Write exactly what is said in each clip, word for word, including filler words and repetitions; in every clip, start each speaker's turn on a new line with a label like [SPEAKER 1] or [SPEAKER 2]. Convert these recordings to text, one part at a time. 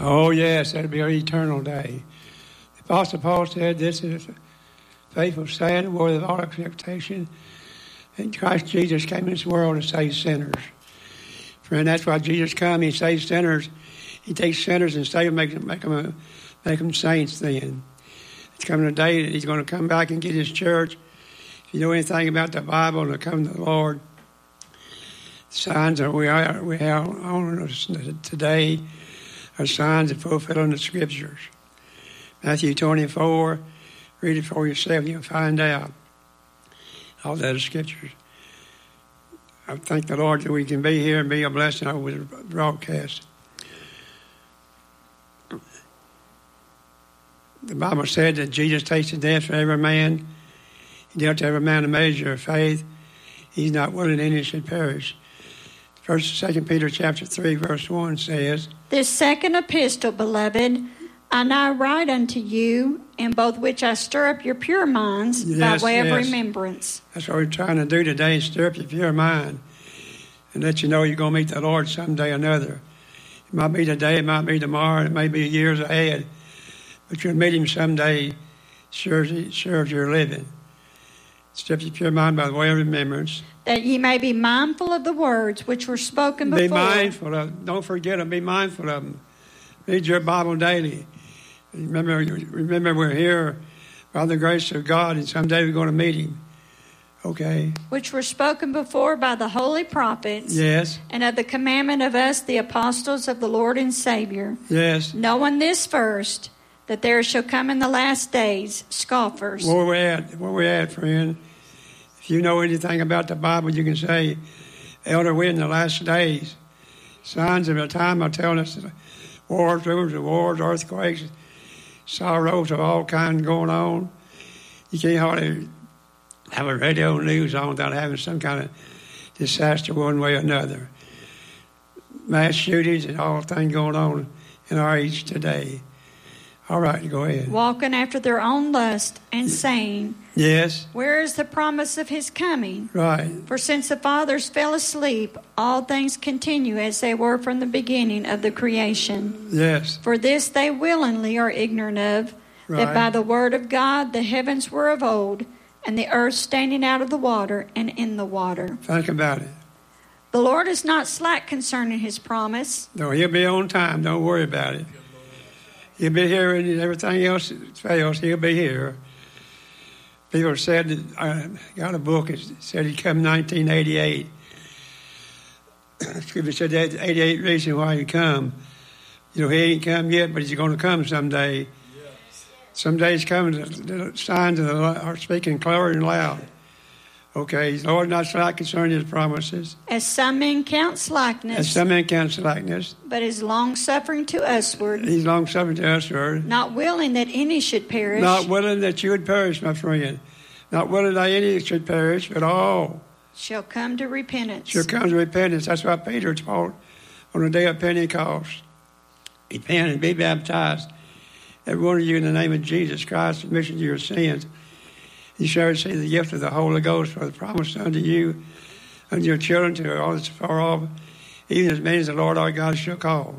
[SPEAKER 1] Oh, yes, that'll be our eternal day. The Apostle Paul said, this is a faithful saying, worthy of all expectation, that Christ Jesus came in this world to save sinners. Friend, that's why Jesus come. He saves sinners. He takes sinners and save them, make them, make them, make them saints then. It's coming a day that he's going to come back and get his church. If you know anything about the Bible and to come to the Lord, signs that we, are, we have on us today are signs of fulfilling the Scriptures. Matthew twenty-four, read it for yourself, you'll find out all that is Scriptures. I thank the Lord that we can be here and be a blessing over the broadcast. The Bible said that Jesus tasted death for every man. He dealt to every man a measure of faith. He's not willing any should perish. First, Second Peter chapter three, verse one says,
[SPEAKER 2] This second epistle, beloved, I now write unto you, in both which I stir up your pure minds
[SPEAKER 1] yes,
[SPEAKER 2] by way
[SPEAKER 1] yes.
[SPEAKER 2] of remembrance.
[SPEAKER 1] That's what we're trying to do today, stir up your pure mind and let you know you're going to meet the Lord someday or another. It might be today, it might be tomorrow, it may be years ahead, but you'll meet him someday, sure as, sure as you're living. Stir up your pure mind by the way of remembrance.
[SPEAKER 2] That ye may be mindful of the words which were spoken before.
[SPEAKER 1] Be mindful of them. Don't forget them. Be mindful of them. Read your Bible daily. Remember, remember we're here by the grace of God, and someday we're going to meet him. Okay.
[SPEAKER 2] Which were spoken before by the holy prophets.
[SPEAKER 1] Yes.
[SPEAKER 2] And of the commandment of us, the apostles of the Lord and Savior.
[SPEAKER 1] Yes.
[SPEAKER 2] Knowing this first, that there shall come in the last days scoffers.
[SPEAKER 1] Where we at? Where we at, friend? If you know anything about the Bible, you can say, Elder, we're in the last days. Signs of the time are telling us wars, rumors of wars, earthquakes, sorrows of all kinds going on. You can't hardly have a radio news on without having some kind of disaster one way or another. Mass shootings and all things going on in our age today. All right, go ahead.
[SPEAKER 2] Walking after their own lust and saying,
[SPEAKER 1] Yes.
[SPEAKER 2] Where is the promise of his coming?
[SPEAKER 1] Right.
[SPEAKER 2] For since the fathers fell asleep, all things continue as they were from the beginning of the creation.
[SPEAKER 1] Yes.
[SPEAKER 2] For this they willingly are ignorant of,
[SPEAKER 1] right.
[SPEAKER 2] that by the word of God the heavens were of old, and the earth standing out of the water and in the water.
[SPEAKER 1] Think about it.
[SPEAKER 2] The Lord is not slack concerning his promise.
[SPEAKER 1] No, he'll be on time. Don't worry about it. He'll be here and everything else fails. He'll be here. People said that I got a book that said he'd come nineteen eighty-eight. Excuse me, said that eighty-eight reason why he come. You know, he ain't come yet, but he's going to come someday. Yes. Someday he's coming. The signs of the are speaking clear and loud. Okay, the Lord not slack concerning his promises.
[SPEAKER 2] As some men count slackness.
[SPEAKER 1] As some men count slackness.
[SPEAKER 2] But is long-suffering to usward.
[SPEAKER 1] He's long-suffering to usward.
[SPEAKER 2] Not willing that any should perish.
[SPEAKER 1] Not willing that you would perish, my friend. Not willing that any should perish, but all
[SPEAKER 2] shall come to repentance.
[SPEAKER 1] Shall come to repentance. That's why Peter taught on the day of Pentecost. Repent and be baptized, every one of you, in the name of Jesus Christ, remission of your sins. You shall receive the gift of the Holy Ghost, for the promise unto you and your children to all that's far off, even as many as the Lord our God shall call.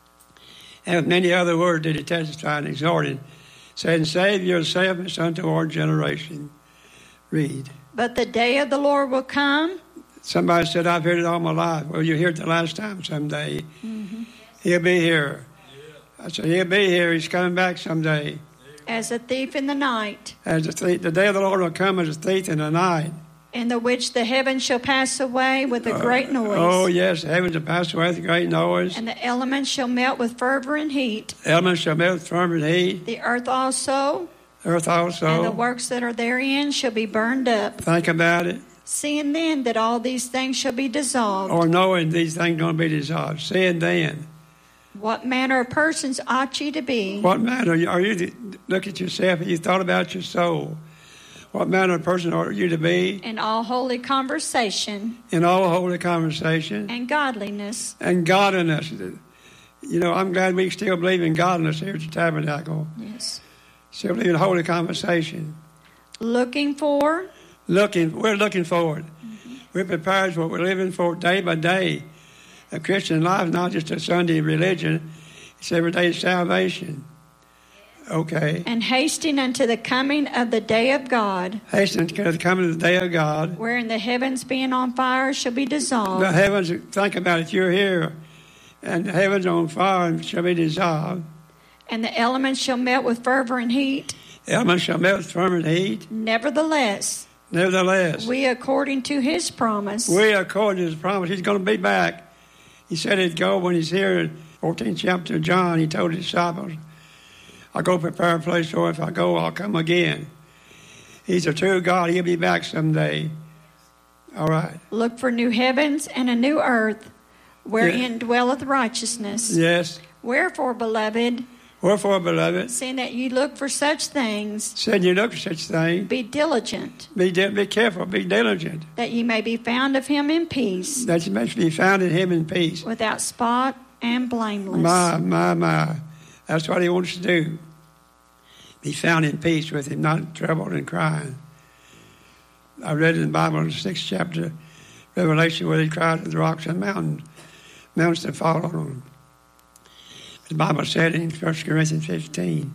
[SPEAKER 1] And with many other words did he testify and exhort, saying, Save yourself and unto our generation. Read.
[SPEAKER 2] But the day of the Lord will come.
[SPEAKER 1] Somebody said, I've heard it all my life. Well, you'll hear it the last time someday. Mm-hmm. He'll be here. I said, he'll be here. He's coming back someday.
[SPEAKER 2] As a thief in the night.
[SPEAKER 1] As a thief, the day of the Lord will come as a thief in the night.
[SPEAKER 2] In the which the heavens shall pass away with a
[SPEAKER 1] uh,
[SPEAKER 2] great noise.
[SPEAKER 1] Oh, yes, the heavens will pass away with a great noise.
[SPEAKER 2] And the elements shall melt with fervor and heat.
[SPEAKER 1] The elements shall melt with fervor and heat.
[SPEAKER 2] The earth also.
[SPEAKER 1] The earth also.
[SPEAKER 2] And the works that are therein shall be burned up.
[SPEAKER 1] Think about it.
[SPEAKER 2] Seeing then that all these things shall be dissolved.
[SPEAKER 1] Or knowing these things are going to be dissolved. Seeing then.
[SPEAKER 2] What manner of persons ought ye to be?
[SPEAKER 1] What manner are you to look at yourself? Have you thought about your soul? What manner of person are you to be?
[SPEAKER 2] In all holy conversation.
[SPEAKER 1] In all holy conversation.
[SPEAKER 2] And godliness.
[SPEAKER 1] And godliness. You know, I'm glad we still believe in godliness here at the tabernacle.
[SPEAKER 2] Yes.
[SPEAKER 1] Still believe in holy conversation.
[SPEAKER 2] Looking for?
[SPEAKER 1] Looking. We're looking forward. Mm-hmm. We're prepared for what we're living for day by day. A Christian life is not just a Sunday religion. It's every day of salvation. Okay.
[SPEAKER 2] And hasting unto the coming of the day of God.
[SPEAKER 1] Hastening to the coming of the day of God.
[SPEAKER 2] Wherein the heavens being on fire shall be dissolved.
[SPEAKER 1] The heavens, think about it, you're here, and the heavens on fire and shall be dissolved.
[SPEAKER 2] And the elements shall melt with fervor and heat.
[SPEAKER 1] The elements shall melt with fervor and heat.
[SPEAKER 2] Nevertheless,
[SPEAKER 1] Nevertheless,
[SPEAKER 2] we according to his promise.
[SPEAKER 1] We according to his promise, he's going to be back. He said he'd go when he's here in fourteenth chapter of John. He told his disciples, I'll go prepare a place, or if I go, I'll come again. He's a true God. He'll be back someday. All right.
[SPEAKER 2] Look for new heavens and a new earth, wherein
[SPEAKER 1] Yeah.
[SPEAKER 2] dwelleth righteousness.
[SPEAKER 1] Yes.
[SPEAKER 2] Wherefore, beloved,
[SPEAKER 1] Wherefore, beloved,
[SPEAKER 2] seeing that ye look for such things,
[SPEAKER 1] said you look for such things,
[SPEAKER 2] be diligent,
[SPEAKER 1] be, di- be careful, be diligent,
[SPEAKER 2] that ye may be found of him in peace,
[SPEAKER 1] that you may be found in him in peace.
[SPEAKER 2] without spot and blameless.
[SPEAKER 1] My, my, my. That's what he wants to do. Be found in peace with him, not troubled and crying. I read in the Bible in the sixth chapter, Revelation, where they cried to the rocks and mountains, mountains to fall on them. The Bible said in First Corinthians fifteen,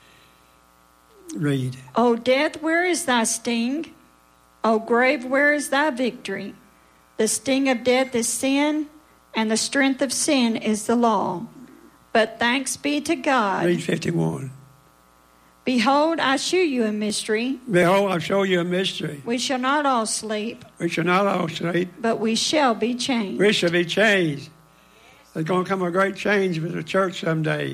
[SPEAKER 1] read.
[SPEAKER 2] O death, where is thy sting? O grave, where is thy victory? The sting of death is sin, and the strength of sin is the law. But thanks be to God.
[SPEAKER 1] Read fifty-one.
[SPEAKER 2] Behold, I shew you a mystery.
[SPEAKER 1] Behold, I'll show you a mystery.
[SPEAKER 2] We shall not all sleep,
[SPEAKER 1] We shall not all sleep.
[SPEAKER 2] but we shall be changed.
[SPEAKER 1] We shall be changed. There's going to come a great change with the church someday.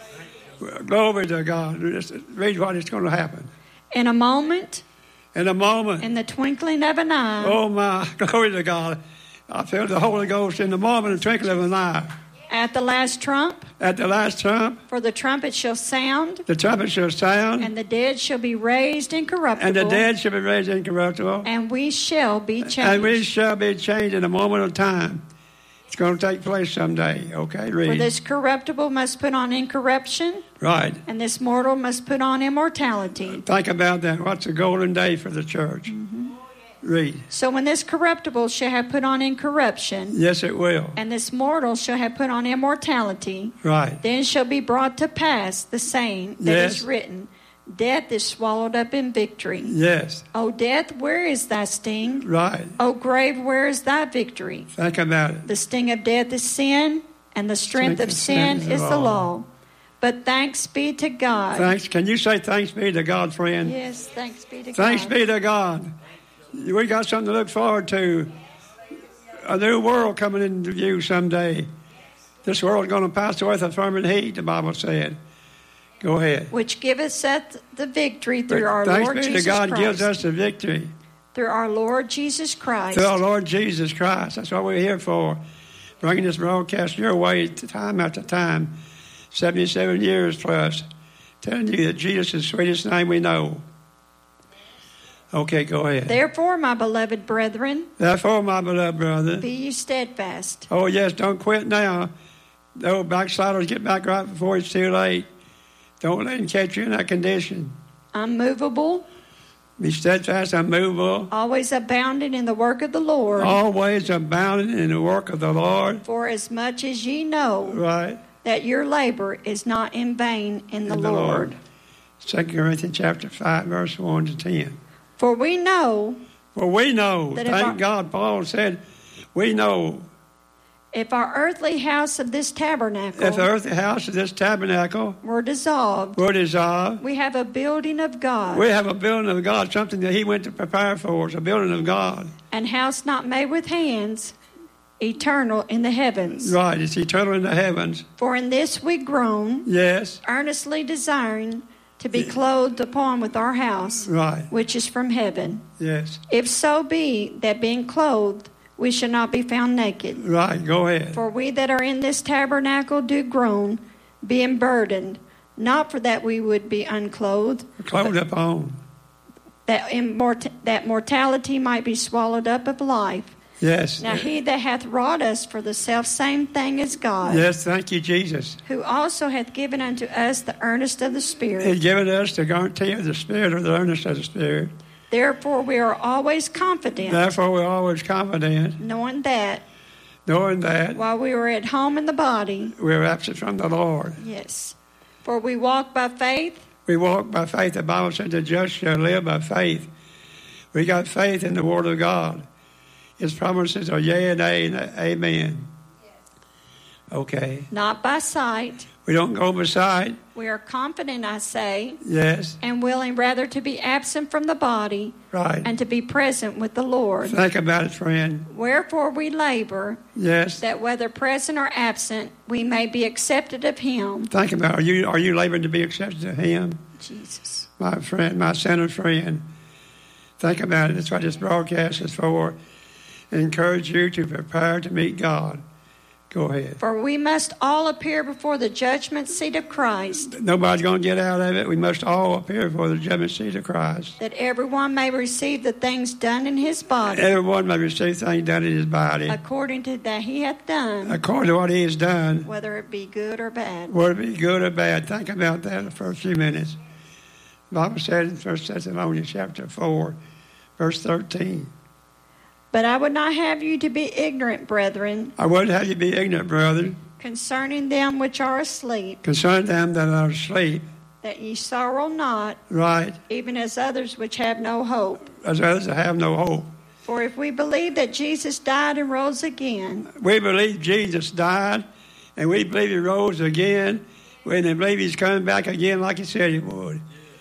[SPEAKER 1] Glory to God. Just read what is going to happen.
[SPEAKER 2] In a moment,
[SPEAKER 1] In a moment.
[SPEAKER 2] in the twinkling of an eye,
[SPEAKER 1] Oh, my. Glory to God. I feel the Holy Ghost in the moment, the twinkle of an eye.
[SPEAKER 2] at the last trump,
[SPEAKER 1] At the last trump,
[SPEAKER 2] for the trumpet shall sound,
[SPEAKER 1] the trumpet shall sound,
[SPEAKER 2] and the dead shall be raised incorruptible,
[SPEAKER 1] and the dead shall be raised incorruptible,
[SPEAKER 2] and we shall be changed.
[SPEAKER 1] and we shall be changed in a moment of time. It's going to take place someday. Okay, read.
[SPEAKER 2] For this corruptible must put on incorruption,
[SPEAKER 1] Right.
[SPEAKER 2] and this mortal must put on immortality.
[SPEAKER 1] Think about that. What's a golden day for the church? Mm-hmm. Read.
[SPEAKER 2] So when this corruptible shall have put on incorruption,
[SPEAKER 1] Yes, it will.
[SPEAKER 2] and this mortal shall have put on immortality,
[SPEAKER 1] Right.
[SPEAKER 2] then shall be brought to pass the saying that
[SPEAKER 1] Yes.
[SPEAKER 2] is written, Death is swallowed up in victory.
[SPEAKER 1] Yes.
[SPEAKER 2] O death, where is thy sting?
[SPEAKER 1] Right.
[SPEAKER 2] O grave, where is thy victory?
[SPEAKER 1] Think about it.
[SPEAKER 2] The sting of death is sin, and the strength of sin is the law. But thanks be to God.
[SPEAKER 1] Thanks. Can you say thanks be to God, friend?
[SPEAKER 2] Yes, thanks be to
[SPEAKER 1] Thanks
[SPEAKER 2] God.
[SPEAKER 1] be to God. We got something to look forward to. A new world coming into view someday. This world's going to pass away with a fervent heat, the Bible said. Go ahead.
[SPEAKER 2] Which giveth us the victory through our
[SPEAKER 1] Thanks
[SPEAKER 2] Lord
[SPEAKER 1] be
[SPEAKER 2] Jesus
[SPEAKER 1] to God
[SPEAKER 2] Christ.
[SPEAKER 1] gives us the victory.
[SPEAKER 2] Through our Lord Jesus Christ.
[SPEAKER 1] Through our Lord Jesus Christ. That's what we're here for. Bringing this broadcast your way time after time. seventy-seven years plus. Telling you that Jesus is the sweetest name we know. Okay, go ahead.
[SPEAKER 2] Therefore, my beloved brethren,
[SPEAKER 1] Therefore, my beloved brother.
[SPEAKER 2] be ye steadfast.
[SPEAKER 1] Oh, yes, don't quit now. No backsliders, get back right before it's too late. Don't let him catch you in that condition.
[SPEAKER 2] Unmovable,
[SPEAKER 1] Be steadfast, unmovable,
[SPEAKER 2] always abounding in the work of the Lord.
[SPEAKER 1] always abounding in the work of the Lord.
[SPEAKER 2] For as much as ye know
[SPEAKER 1] Right.
[SPEAKER 2] that your labor is not in vain in the,
[SPEAKER 1] In the
[SPEAKER 2] Lord.
[SPEAKER 1] Lord. Second Corinthians chapter five, verse one to ten.
[SPEAKER 2] For we know
[SPEAKER 1] For we know,
[SPEAKER 2] That if
[SPEAKER 1] thank
[SPEAKER 2] our-
[SPEAKER 1] God, Paul said, we know
[SPEAKER 2] if our earthly house of this tabernacle
[SPEAKER 1] if the earthly house of this tabernacle
[SPEAKER 2] were dissolved,
[SPEAKER 1] were dissolved,
[SPEAKER 2] we have a building of God,
[SPEAKER 1] we have a building of God, something that he went to prepare for us, a building of God.
[SPEAKER 2] and house not made with hands, eternal in the heavens.
[SPEAKER 1] Right, it's eternal in the heavens.
[SPEAKER 2] For in this we groan,
[SPEAKER 1] Yes,
[SPEAKER 2] earnestly desiring to be clothed upon with our house,
[SPEAKER 1] right,
[SPEAKER 2] which is from heaven.
[SPEAKER 1] yes.
[SPEAKER 2] If so be that being clothed, we shall not be found naked.
[SPEAKER 1] Right, go ahead.
[SPEAKER 2] For we that are in this tabernacle do groan, being burdened, not for that we would be unclothed,
[SPEAKER 1] Clothed upon.
[SPEAKER 2] that, immort- that mortality might be swallowed up of life.
[SPEAKER 1] Yes.
[SPEAKER 2] Now he that hath wrought us for the selfsame thing is God,
[SPEAKER 1] Yes, thank you, Jesus.
[SPEAKER 2] who also hath given unto us the earnest of the Spirit.
[SPEAKER 1] He's given us the guarantee of the Spirit, or the earnest of the Spirit.
[SPEAKER 2] Therefore we are always confident,
[SPEAKER 1] Therefore, we're always confident,
[SPEAKER 2] knowing that
[SPEAKER 1] knowing that
[SPEAKER 2] while we were at home in the body,
[SPEAKER 1] we are absent from the Lord.
[SPEAKER 2] yes. For we walk by faith.
[SPEAKER 1] We walk by faith. The Bible said the just shall live by faith. We got faith in the Word of God. His promises are yea and nay and amen. Okay.
[SPEAKER 2] Not by sight.
[SPEAKER 1] We don't go by sight.
[SPEAKER 2] We are confident, I say,
[SPEAKER 1] Yes.
[SPEAKER 2] and willing rather to be absent from the body
[SPEAKER 1] Right.
[SPEAKER 2] and to be present with the Lord.
[SPEAKER 1] Think about it, friend.
[SPEAKER 2] Wherefore we labor,
[SPEAKER 1] Yes.
[SPEAKER 2] that whether present or absent, we may be accepted of him.
[SPEAKER 1] Think about it. Are you, are you laboring to be accepted of Him?
[SPEAKER 2] Jesus.
[SPEAKER 1] My friend, my sinner friend. Think about it. That's what this broadcast is for. Encourage you to prepare to meet God. Go ahead.
[SPEAKER 2] For we must all appear before the judgment seat of Christ,
[SPEAKER 1] Nobody's going to get out of it. We must all appear before the judgment seat of Christ.
[SPEAKER 2] that everyone may receive the things done in his body,
[SPEAKER 1] Everyone may receive things done in his body
[SPEAKER 2] according to that he hath done,
[SPEAKER 1] according to what he has done,
[SPEAKER 2] whether it be good or bad.
[SPEAKER 1] whether it be good or bad. Think about that for a few minutes. The Bible said in First Thessalonians chapter four, verse thirteen.
[SPEAKER 2] But I would not have you to be ignorant, brethren,
[SPEAKER 1] I wouldn't have you be ignorant, brother,
[SPEAKER 2] concerning them which are asleep,
[SPEAKER 1] concerning them that are asleep.
[SPEAKER 2] that ye sorrow not,
[SPEAKER 1] Right.
[SPEAKER 2] even as others which have no hope.
[SPEAKER 1] As others that have no hope.
[SPEAKER 2] For if we believe that Jesus died and rose again,
[SPEAKER 1] We believe Jesus died, and we believe He rose again, and we believe He's coming back again like He said He would.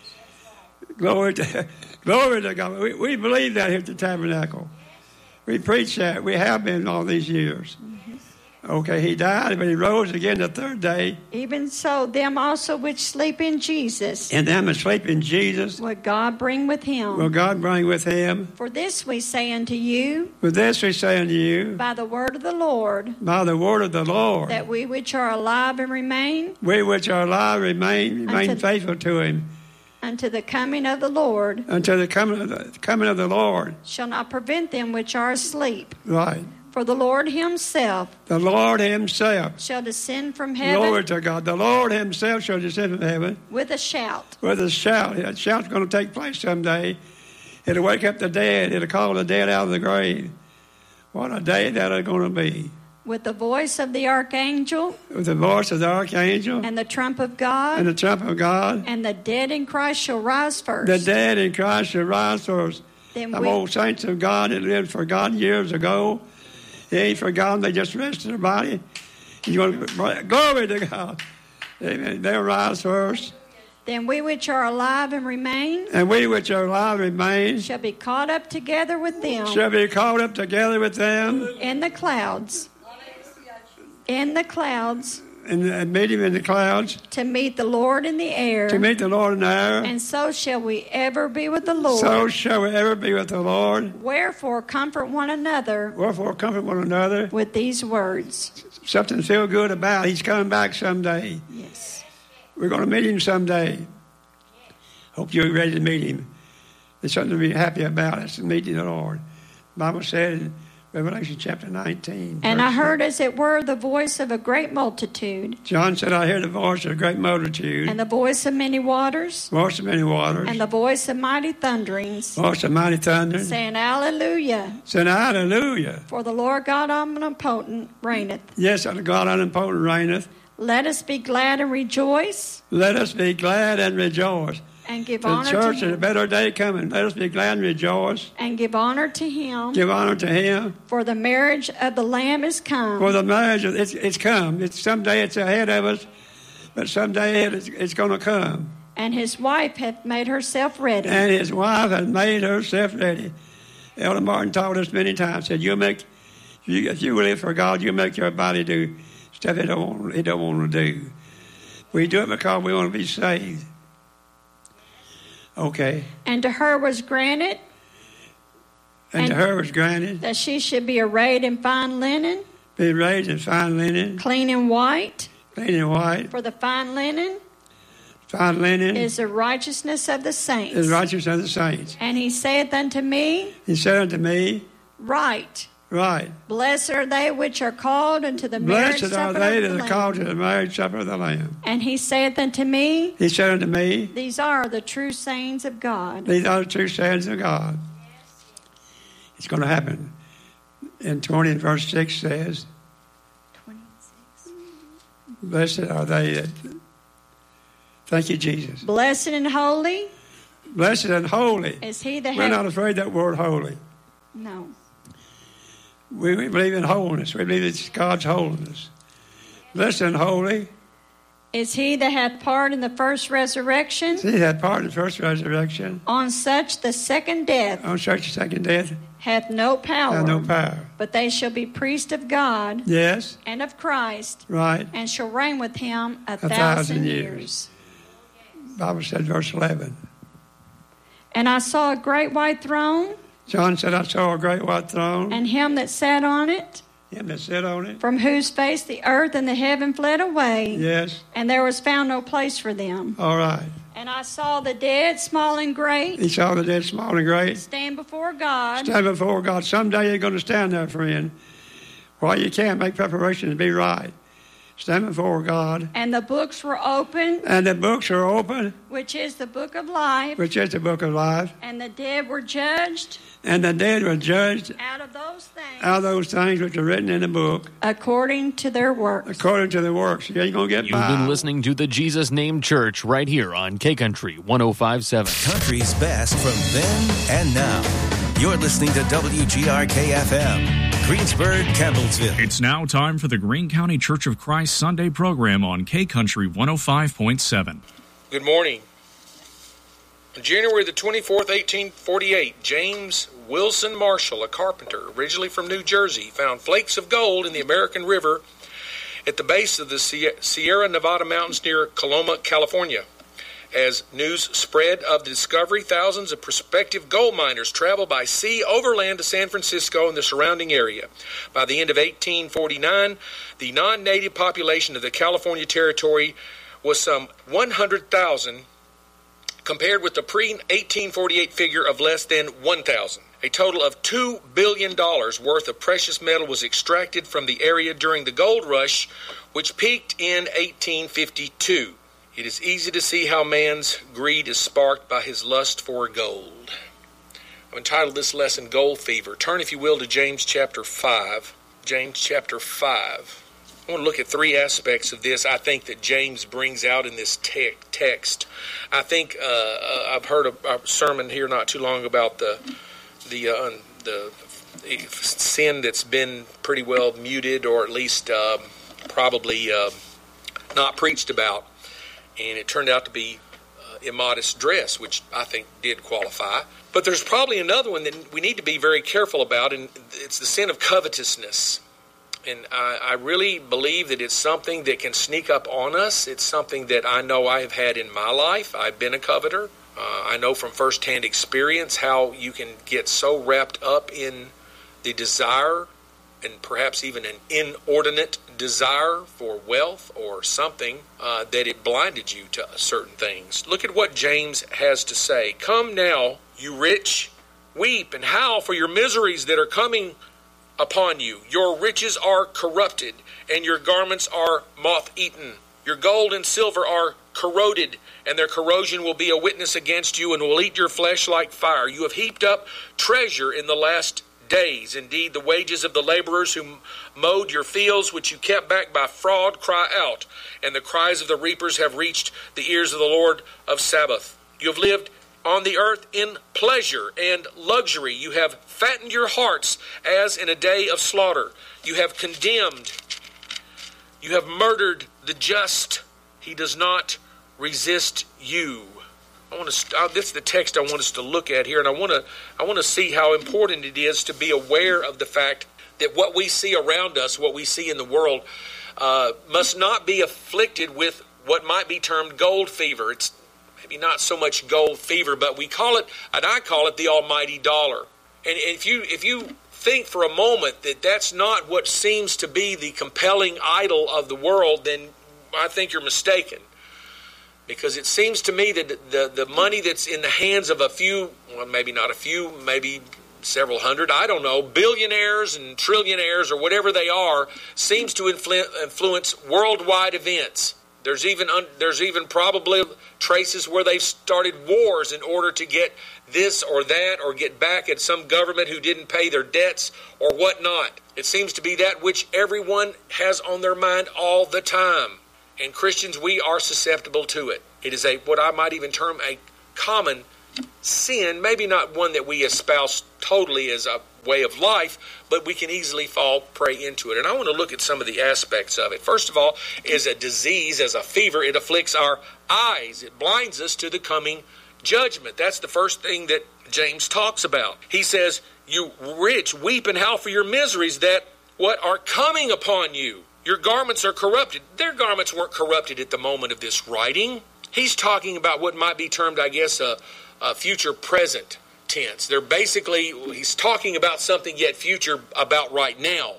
[SPEAKER 1] Glory to, glory to God. We, we believe that here at the tabernacle. We preach that. We have been all these years. Okay, He died, but He rose again the third day.
[SPEAKER 2] even so them also which sleep in Jesus
[SPEAKER 1] And them asleep in Jesus
[SPEAKER 2] will God bring with him.
[SPEAKER 1] will God bring with Him.
[SPEAKER 2] For this we say unto you,
[SPEAKER 1] For this we say unto you,
[SPEAKER 2] by the word of the Lord,
[SPEAKER 1] by the word of the Lord,
[SPEAKER 2] that we which are alive and remain
[SPEAKER 1] we which are alive remain, remain
[SPEAKER 2] Unto-
[SPEAKER 1] faithful to Him
[SPEAKER 2] unto the coming of the Lord
[SPEAKER 1] until the coming of the, coming of the Lord.
[SPEAKER 2] shall not prevent them which are asleep.
[SPEAKER 1] Right.
[SPEAKER 2] For the Lord himself
[SPEAKER 1] The Lord Himself.
[SPEAKER 2] shall descend from heaven
[SPEAKER 1] Glory to God. The Lord Himself shall descend from heaven
[SPEAKER 2] with a shout,
[SPEAKER 1] with a shout. That shout's going to take place someday. It'll wake up the dead. It'll call the dead out of the grave. What a day that'll going to be.
[SPEAKER 2] with the voice of the archangel
[SPEAKER 1] With the voice of the archangel
[SPEAKER 2] and the trump of God,
[SPEAKER 1] and the trump of God.
[SPEAKER 2] and the dead in Christ shall rise first.
[SPEAKER 1] The dead in Christ shall rise first.
[SPEAKER 2] Then
[SPEAKER 1] Them
[SPEAKER 2] we,
[SPEAKER 1] old saints of God that lived for God years ago, they ain't forgotten. They just rested their body. He's going to, glory to God. Amen. They'll rise first.
[SPEAKER 2] then we which are alive and remain
[SPEAKER 1] And we which are alive remain
[SPEAKER 2] shall be caught up together with them
[SPEAKER 1] shall be caught up together with them
[SPEAKER 2] in the clouds, in the clouds,
[SPEAKER 1] and, and meet Him in the clouds
[SPEAKER 2] to meet the Lord in the air.
[SPEAKER 1] to meet the Lord in the air.
[SPEAKER 2] And so shall we ever be with the Lord.
[SPEAKER 1] So shall we ever be with the Lord.
[SPEAKER 2] Wherefore comfort one another
[SPEAKER 1] Wherefore comfort one another.
[SPEAKER 2] with these words.
[SPEAKER 1] Something to feel good about. He's coming back someday.
[SPEAKER 2] Yes.
[SPEAKER 1] We're going to meet Him someday. Hope you're ready to meet Him. There's something to be happy about. It's meeting the Lord. The Bible said in Revelation chapter nineteen.
[SPEAKER 2] And I
[SPEAKER 1] verse
[SPEAKER 2] heard as it were the voice of a great multitude,
[SPEAKER 1] John said, I hear the voice of a great multitude,
[SPEAKER 2] and the voice of many waters,
[SPEAKER 1] voice of many waters,
[SPEAKER 2] and the voice of mighty thunderings,
[SPEAKER 1] voice of mighty thunder,
[SPEAKER 2] saying, Alleluia,
[SPEAKER 1] saying, Hallelujah.
[SPEAKER 2] for the Lord God omnipotent reigneth.
[SPEAKER 1] Yes, unto God omnipotent reigneth.
[SPEAKER 2] Let us be glad and rejoice,
[SPEAKER 1] Let us be glad and rejoice.
[SPEAKER 2] and give
[SPEAKER 1] The
[SPEAKER 2] honor to
[SPEAKER 1] church is a
[SPEAKER 2] him.
[SPEAKER 1] better day coming. Let us be glad and rejoice.
[SPEAKER 2] And give honor to him,
[SPEAKER 1] Give honor to Him.
[SPEAKER 2] for the marriage of the Lamb is come.
[SPEAKER 1] For the marriage, it's, it's come. It's someday it's ahead of us, but someday it's, it's going to come.
[SPEAKER 2] And his wife hath made herself ready.
[SPEAKER 1] And His wife has made herself ready. Elder Martin taught us many times, said, you make, if you, if you live for God, you make your body do stuff it don't want, it don't want to do. We do it because we want to be saved. Okay.
[SPEAKER 2] And to her was granted
[SPEAKER 1] And, to
[SPEAKER 2] And-
[SPEAKER 1] her was granted,
[SPEAKER 2] that she should be arrayed in fine linen,
[SPEAKER 1] be raised in fine linen,
[SPEAKER 2] clean and white.
[SPEAKER 1] clean and white,
[SPEAKER 2] For the fine linen
[SPEAKER 1] fine linen
[SPEAKER 2] is the righteousness of the saints.
[SPEAKER 1] is righteous of the saints.
[SPEAKER 2] And he saith unto me,
[SPEAKER 1] He said unto me,
[SPEAKER 2] Right,
[SPEAKER 1] right,
[SPEAKER 2] blessed are they which are called unto the marriage
[SPEAKER 1] blessed
[SPEAKER 2] supper
[SPEAKER 1] are they
[SPEAKER 2] of
[SPEAKER 1] that
[SPEAKER 2] the
[SPEAKER 1] are
[SPEAKER 2] Lamb.
[SPEAKER 1] called to the marriage supper of the Lamb.
[SPEAKER 2] And he saith unto me,
[SPEAKER 1] He said unto me,
[SPEAKER 2] These are the true sayings of God.
[SPEAKER 1] these are the true sayings of God. It's going to happen. And twenty and verse six says, Blessed are they that... Thank you, Jesus.
[SPEAKER 2] Blessed and holy.
[SPEAKER 1] Blessed and holy.
[SPEAKER 2] Is he that
[SPEAKER 1] We're
[SPEAKER 2] hath...
[SPEAKER 1] not afraid of that word holy.
[SPEAKER 2] No.
[SPEAKER 1] We, we believe in wholeness. We believe it's God's holiness. Blessed and holy.
[SPEAKER 2] Is he that hath part in the first resurrection?
[SPEAKER 1] He had part in the first resurrection.
[SPEAKER 2] On such the second death.
[SPEAKER 1] On such the second death.
[SPEAKER 2] Hath no power.
[SPEAKER 1] Hath no power.
[SPEAKER 2] But they shall be priests of God.
[SPEAKER 1] Yes.
[SPEAKER 2] And of Christ.
[SPEAKER 1] Right.
[SPEAKER 2] And shall reign with him a,
[SPEAKER 1] a
[SPEAKER 2] thousand,
[SPEAKER 1] thousand
[SPEAKER 2] years.
[SPEAKER 1] years. The Bible said, verse eleven.
[SPEAKER 2] And I saw a great white throne.
[SPEAKER 1] John said, I saw a great white throne.
[SPEAKER 2] And him that sat on it.
[SPEAKER 1] Him that sat on it.
[SPEAKER 2] From whose face the earth and the heaven fled away.
[SPEAKER 1] Yes.
[SPEAKER 2] And there was found no place for them.
[SPEAKER 1] All right.
[SPEAKER 2] And I saw the dead, small and great.
[SPEAKER 1] He saw the dead, small and great.
[SPEAKER 2] Stand before God.
[SPEAKER 1] Stand before God. Someday you're going to stand there, friend. While you can, make preparations to be right. Stand before God.
[SPEAKER 2] And the books were opened.
[SPEAKER 1] And the books are open.
[SPEAKER 2] Which is the book of life.
[SPEAKER 1] Which is the book of life.
[SPEAKER 2] And the dead were judged.
[SPEAKER 1] And the dead were judged.
[SPEAKER 2] Out of those things.
[SPEAKER 1] Out of those things which are written in the book.
[SPEAKER 2] According to their works.
[SPEAKER 1] According to their works. You ain't going to get
[SPEAKER 3] You've
[SPEAKER 1] by.
[SPEAKER 3] been listening to the Jesus Name Church right here on K Country one oh five point seven.
[SPEAKER 4] Country's best from then and now. You're listening to W G R K F M. Greensburg, Campbellsville.
[SPEAKER 5] It's now time for the Greene County Church of Christ Sunday program on K Country one oh five point seven.
[SPEAKER 6] Good morning. On January the twenty-fourth, eighteen forty-eight, James Wilson Marshall, a carpenter originally from New Jersey, found flakes of gold in the American River at the base of the Sierra Nevada mountains near Coloma, California. As news spread of the discovery, thousands of prospective gold miners traveled by sea overland to San Francisco and the surrounding area. By the end of eighteen forty-nine, the non-native population of the California territory was some one hundred thousand, compared with the pre-eighteen forty-eight figure of less than one thousand. A total of two billion dollars worth of precious metal was extracted from the area during the gold rush, which peaked in eighteen fifty-two. It is easy to see how man's greed is sparked by his lust for gold. I've entitled this lesson, Gold Fever. Turn, if you will, to James chapter five. James chapter five. I want to look at three aspects of this I think that James brings out in this te- text. I think uh, uh, I've heard a, a sermon here not too long about the the uh, the sin that's been pretty well muted, or at least uh, probably uh, not preached about. And it turned out to be uh, immodest dress, which I think did qualify. But there's probably another one that we need to be very careful about, and it's the sin of covetousness. And I, I really believe that it's something that can sneak up on us. It's something that I know I have had in my life. I've been a coveter. Uh, I know from firsthand experience how you can get so wrapped up in the desire, and perhaps even an inordinate desire for wealth or something, uh, that it blinded you to certain things. Look at what James has to say. Come now, you rich, weep and howl for your miseries that are coming upon you. Your riches are corrupted, and your garments are moth-eaten. Your gold and silver are corroded, and their corrosion will be a witness against you and will eat your flesh like fire. You have heaped up treasure in the last days. Indeed, the wages of the laborers who mowed your fields, which you kept back by fraud, cry out, and the cries of the reapers have reached the ears of the Lord of Sabaoth. You have lived on the earth in pleasure and luxury. You have fattened your hearts as in a day of slaughter. You have condemned, you have murdered the just. He does not resist you. I want to. Uh, this is the text I want us to look at here, and I want to. I want to see how important it is to be aware of the fact that what we see around us, what we see in the world, uh, must not be afflicted with what might be termed gold fever. It's maybe not so much gold fever, but we call it, and I call it, the almighty dollar. And if you if you think for a moment that that's not what seems to be the compelling idol of the world, then I think you're mistaken. Because it seems to me that the, the money that's in the hands of a few, well, maybe not a few, maybe several hundred, I don't know, billionaires and trillionaires or whatever they are, seems to influ- influence worldwide events. There's even un- there's even probably traces where they've started wars in order to get this or that, or get back at some government who didn't pay their debts or whatnot. It seems to be that which everyone has on their mind all the time. And Christians, we are susceptible to it. It is a what I might even term a common sin, maybe not one that we espouse totally as a way of life, but we can easily fall prey into it. And I want to look at some of the aspects of it. First of all, is a disease, as a fever, it afflicts our eyes. It blinds us to the coming judgment. That's the first thing that James talks about. He says, you rich, weep and howl for your miseries that what are coming upon you. Your garments are corrupted. Their garments weren't corrupted at the moment of this writing. He's talking about what might be termed, I guess, a, a future present tense. They're basically, he's talking about something yet future about right now.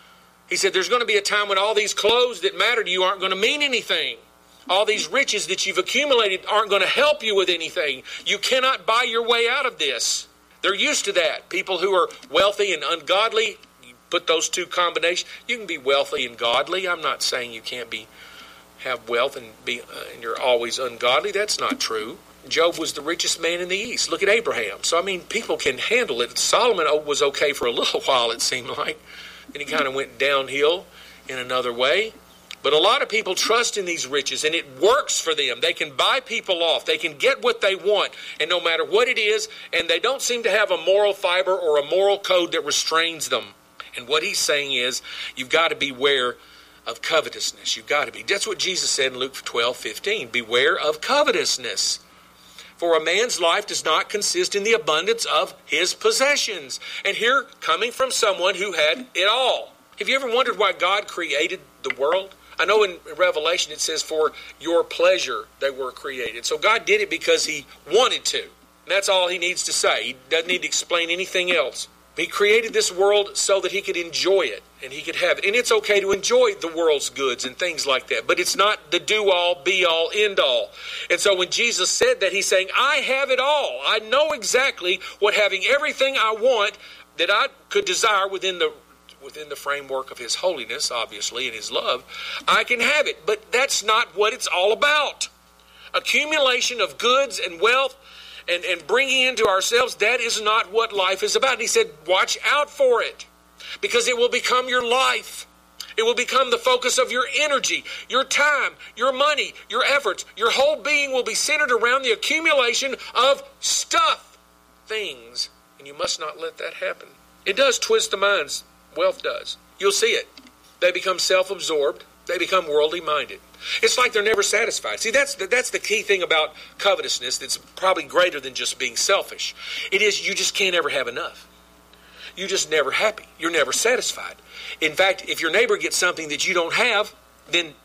[SPEAKER 6] He said there's going to be a time when all these clothes that matter to you aren't going to mean anything. All these riches that you've accumulated aren't going to help you with anything. You cannot buy your way out of this. They're used to that. People who are wealthy and ungodly, you put those two combinations, you can be wealthy and godly. I'm not saying you can't be have wealth and be uh, and you're always ungodly. That's not true. Job was the richest man in the East. Look at Abraham. So, I mean, people can handle it. Solomon was okay for a little while, it seemed like. Then he kind of went downhill in another way. But a lot of people trust in these riches, and it works for them. They can buy people off. They can get what they want, and no matter what it is, and they don't seem to have a moral fiber or a moral code that restrains them. And what he's saying is, you've got to beware of covetousness. You've got to be. That's what Jesus said in Luke twelve fifteen. Beware of covetousness. For a man's life does not consist in the abundance of his possessions. And here, coming from someone who had it all. Have you ever wondered why God created the world? I know in Revelation it says, for your pleasure they were created. So God did it because he wanted to. And that's all he needs to say. He doesn't need to explain anything else. He created this world so that he could enjoy it and he could have it. And it's okay to enjoy the world's goods and things like that. But it's not the do-all, be-all, end-all. And so when Jesus said that, he's saying, I have it all. I know exactly what having everything I want that I could desire within the within the framework of his holiness, obviously, and his love, I can have it. But that's not what it's all about. Accumulation of goods and wealth and, and bringing into ourselves, that is not what life is about. And he said, watch out for it, because it will become your life. It will become the focus of your energy, your time, your money, your efforts. Your whole being will be centered around the accumulation of stuff, things. And you must not let that happen. It does twist the minds. Wealth does. You'll see it. They become self-absorbed. They become worldly minded. It's like they're never satisfied. See, that's the, that's the key thing about covetousness that's probably greater than just being selfish. It is you just can't ever have enough. You're just never happy. You're never satisfied. In fact, if your neighbor gets something that you don't have, then,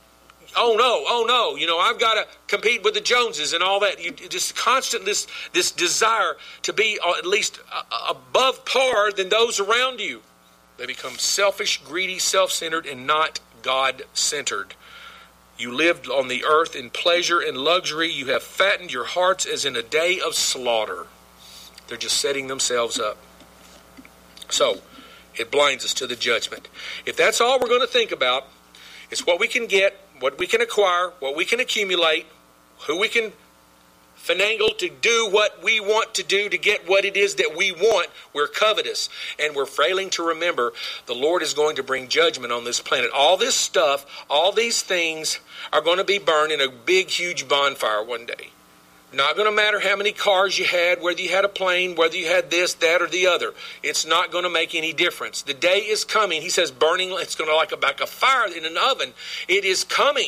[SPEAKER 6] oh no, oh no, you know, I've got to compete with the Joneses and all that. You just constant this, this desire to be at least above par than those around you. They become selfish, greedy, self-centered, and not God-centered. You lived on the earth in pleasure and luxury. You have fattened your hearts as in a day of slaughter. They're just setting themselves up. So, it blinds us to the judgment. If that's all we're going to think about, it's what we can get, what we can acquire, what we can accumulate, who we can finagle to do what we want to do to get what it is that we want, we're covetous. And we're failing to remember the Lord is going to bring judgment on this planet. All this stuff, all these things are going to be burned in a big, huge bonfire one day. Not going to matter how many cars you had, whether you had a plane, whether you had this, that, or the other. It's not going to make any difference. The day is coming. He says burning, it's going to like a, like a fire in an oven. It is coming.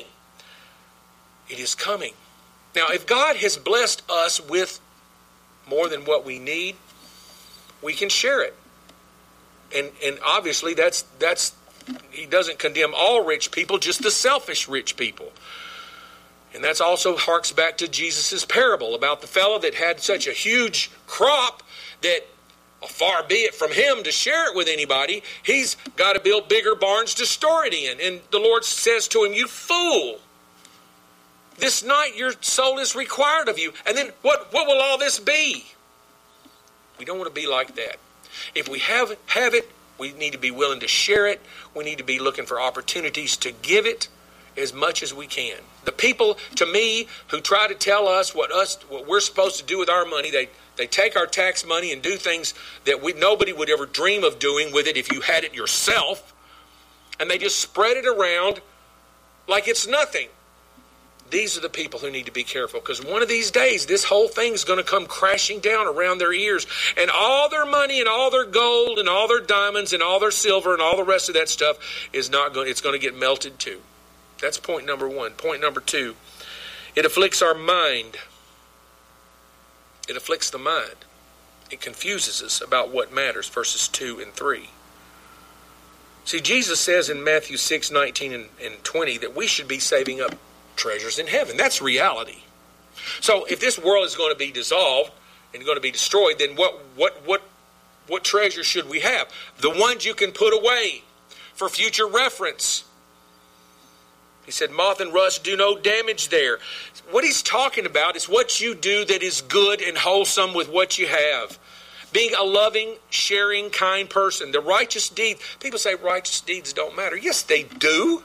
[SPEAKER 6] It is coming. Now, if God has blessed us with more than what we need, we can share it. And and obviously that's that's he doesn't condemn all rich people, just the selfish rich people. And that's also harks back to Jesus' parable about the fellow that had such a huge crop that far be it from him to share it with anybody. He's got to build bigger barns to store it in. And the Lord says to him, you fool. This night your soul is required of you. And then what, what will all this be? We don't want to be like that. If we have, have it, we need to be willing to share it. We need to be looking for opportunities to give it as much as we can. The people, to me, who try to tell us what us what we're supposed to do with our money, they, they take our tax money and do things that we nobody would ever dream of doing with it if you had it yourself. And they just spread it around like it's nothing. These are the people who need to be careful, because one of these days this whole thing's going to come crashing down around their ears, and all their money and all their gold and all their diamonds and all their silver and all the rest of that stuff is not going, it's going to get melted too. That's point number one. Point number two, it afflicts our mind. It afflicts the mind. It confuses us about what matters, verses two and three. See, Jesus says in Matthew six, nineteen and, and twenty that we should be saving up treasures in heaven. That's reality. So if this world is going to be dissolved and going to be destroyed, then what what what what treasure should we have? The ones you can put away for future reference. He said, moth and rust do no damage there. What he's talking about is what you do that is good and wholesome with what you have. Being a loving, sharing, kind person. The righteous deeds. People say righteous deeds don't matter. Yes, they do.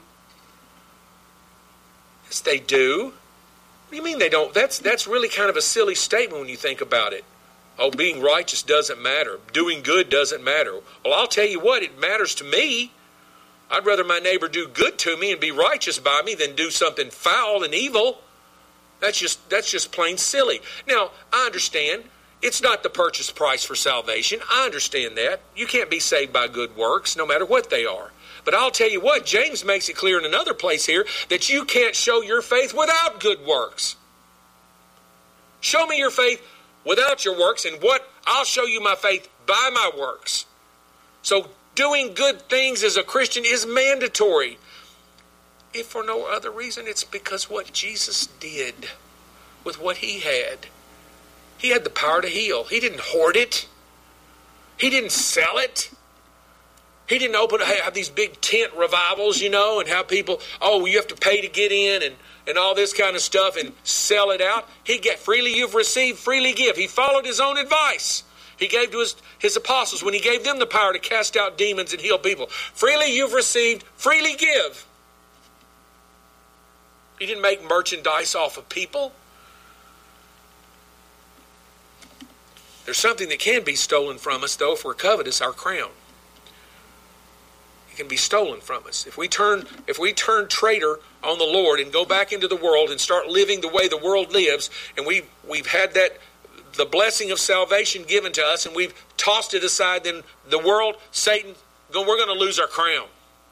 [SPEAKER 6] Yes, they do. What do you mean they don't? That's that's really kind of a silly statement when you think about it. Oh, being righteous doesn't matter. Doing good doesn't matter. Well, I'll tell you what, it matters to me. I'd rather my neighbor do good to me and be righteous by me than do something foul and evil. That's just that's just plain silly. Now, I understand it's not the purchase price for salvation. I understand that. You can't be saved by good works, no matter what they are. But I'll tell you what, James makes it clear in another place here that you can't show your faith without good works. Show me your faith without your works, and what I'll show you my faith by my works. So doing good things as a Christian is mandatory. If for no other reason, it's because what Jesus did with what he had. He had the power to heal. He didn't hoard it. He didn't sell it. He didn't open have these big tent revivals, you know, and have people, oh, you have to pay to get in and, and all this kind of stuff and sell it out. He get freely you've received, freely give. He followed his own advice. He gave to his, his apostles when he gave them the power to cast out demons and heal people. Freely you've received, freely give. He didn't make merchandise off of people. There's something that can be stolen from us, though, if we're covetous, our crown. It can be stolen from us. If we turn if we turn traitor on the Lord and go back into the world and start living the way the world lives, and we've, we've had that the blessing of salvation given to us, and we've tossed it aside, then the world, Satan, we're going to lose our crown.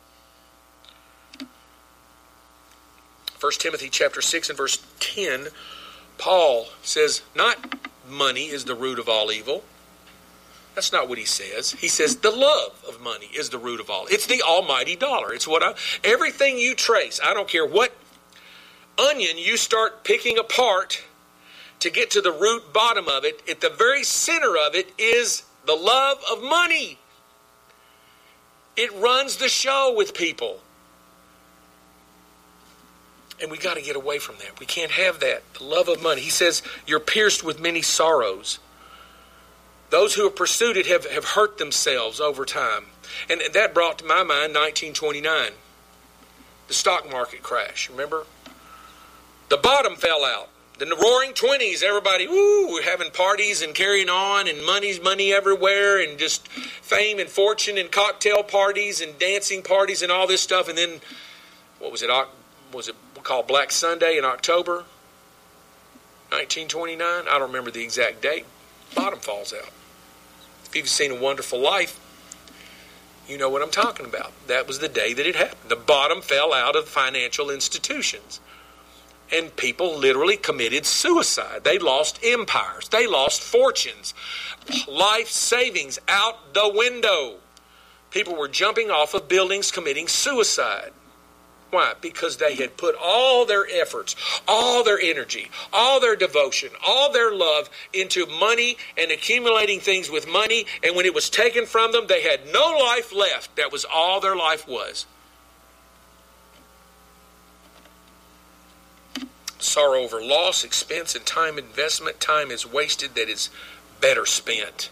[SPEAKER 6] First Timothy chapter six and verse ten, Paul says, not money is the root of all evil. That's not what he says. He says the love of money is the root of all. It's the almighty dollar. It's what I, everything you trace, I don't care what onion you start picking apart to get to the root bottom of it, at the very center of it is the love of money. It runs the show with people. And we got to get away from that. We can't have that. The love of money. He says, you're pierced with many sorrows. Those who have pursued it have, have hurt themselves over time. And that brought to my mind nineteen twenty-nine. The stock market crash, remember? The bottom fell out. Then the roaring twenties, everybody, woo, having parties and carrying on, and money's money everywhere, and just fame and fortune and cocktail parties and dancing parties and all this stuff. And then, what was it, was it called Black Sunday in October nineteen twenty-nine? I don't remember the exact date. Bottom falls out. If you've seen A Wonderful Life, you know what I'm talking about. That was the day that it happened. The bottom fell out of financial institutions. And people literally committed suicide. They lost empires. They lost fortunes. Life savings out the window. People were jumping off of buildings committing suicide. Why? Because they had put all their efforts, all their energy, all their devotion, all their love into money and accumulating things with money. And when it was taken from them, they had no life left. That was all their life was. Sorrow over loss, expense, and time investment. Time is wasted that is better spent.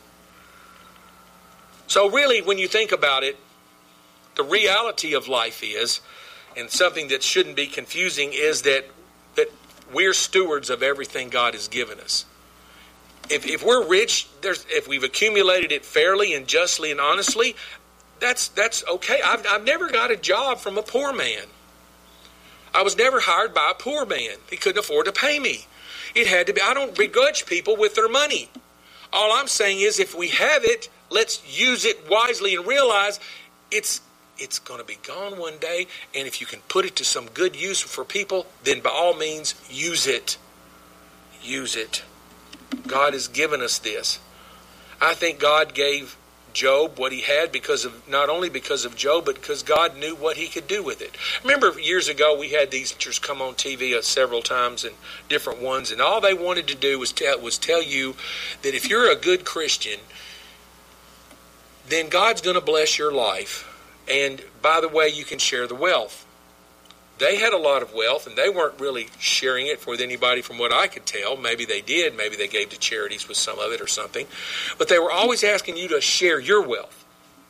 [SPEAKER 6] So really, when you think about it, the reality of life is, and something that shouldn't be confusing, is that, that we're stewards of everything God has given us. If, if we're rich, there's, if we've accumulated it fairly and justly and honestly, that's that's okay. I've, I've never got a job from a poor man. I was never hired by a poor man. He couldn't afford to pay me. It had to be. I don't begrudge people with their money. All I'm saying is if we have it, let's use it wisely and realize it's it's going to be gone one day. And if you can put it to some good use for people, then by all means, use it. Use it. God has given us this. I think God gave Job what he had because of, not only because of Job, but because God knew what he could do with it. Remember years ago we had these teachers come on T V several times and different ones, and all they wanted to do was tell, was tell you that if you're a good Christian, then God's going to bless your life. And by the way, you can share the wealth. They had a lot of wealth, and they weren't really sharing it with anybody from what I could tell. Maybe they did. Maybe they gave to charities with some of it or something. But they were always asking you to share your wealth.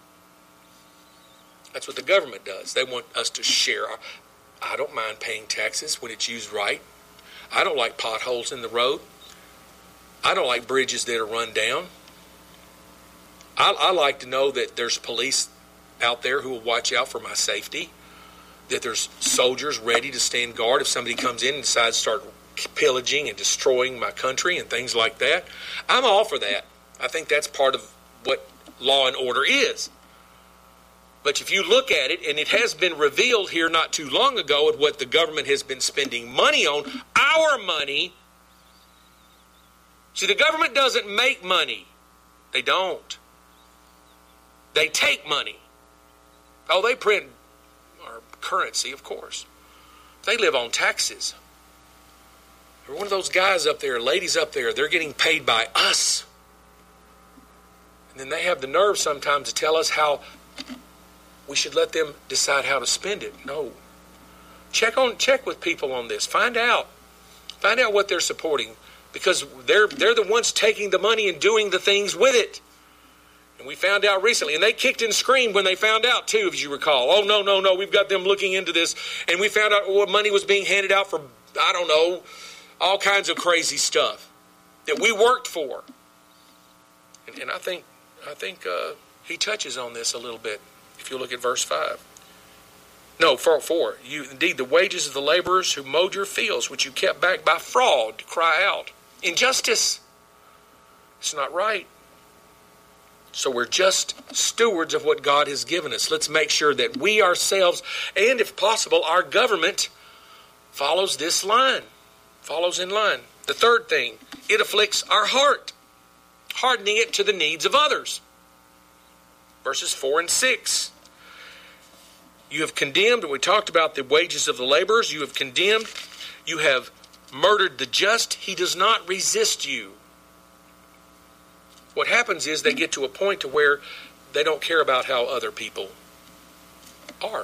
[SPEAKER 6] That's what the government does. They want us to share. I don't mind paying taxes when it's used right. I don't like potholes in the road. I don't like bridges that are run down. I, I like to know that there's police out there who will watch out for my safety, that there's soldiers ready to stand guard if somebody comes in and decides to start pillaging and destroying my country and things like that. I'm all for that. I think that's part of what law and order is. But if you look at it, and it has been revealed here not too long ago at what the government has been spending money on, our money. See, the government doesn't make money. They don't. They take money. Oh, they print our currency, of course. They live on taxes. One of those guys up there, ladies up there, they're getting paid by us. And then they have the nerve sometimes to tell us how we should let them decide how to spend it. No. Check on check with people on this. Find out. Find out what they're supporting. Because they're they're the ones taking the money and doing the things with it. And we found out recently, and they kicked and screamed when they found out, too, as you recall. Oh, no, no, no, we've got them looking into this. And we found out what money was being handed out for, I don't know, all kinds of crazy stuff that we worked for. And, and I think I think uh, he touches on this a little bit, if you look at verse five. No, four, four. You, indeed, the wages of the laborers who mowed your fields, which you kept back by fraud, cry out. Injustice. It's not right. So we're just stewards of what God has given us. Let's make sure that we ourselves, and if possible, our government, follows this line, follows in line. The third thing, it afflicts our heart, hardening it to the needs of others. Verses four and six. You have condemned, we talked about the wages of the laborers, you have condemned, you have murdered the just, he does not resist you. What happens is they get to a point to where they don't care about how other people are.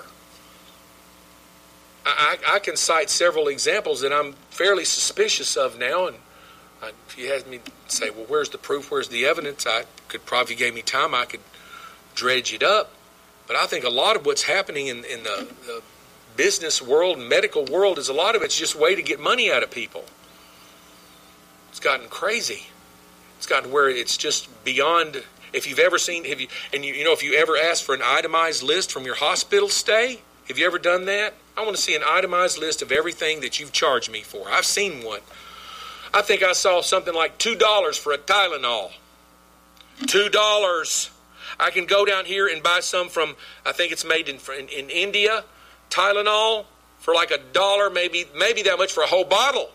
[SPEAKER 6] I, I, I can cite several examples that I'm fairly suspicious of now, and I, if you had me say, well, where's the proof, where's the evidence, I could probably, if you gave me time, I could dredge it up. But I think a lot of what's happening in, in the, the business world and medical world is a lot of it's just a way to get money out of people. It's gotten crazy. It's gotten where it's just beyond. If you've ever seen, have you, and you, you know, if you ever asked for an itemized list from your hospital stay, have you ever done that? I want to see an itemized list of everything that you've charged me for. I've seen one. I think I saw something like two dollars for a Tylenol. Two dollars. I can go down here and buy some from, I think it's made in in, in India, Tylenol, for like a dollar, maybe maybe that much for a whole bottle.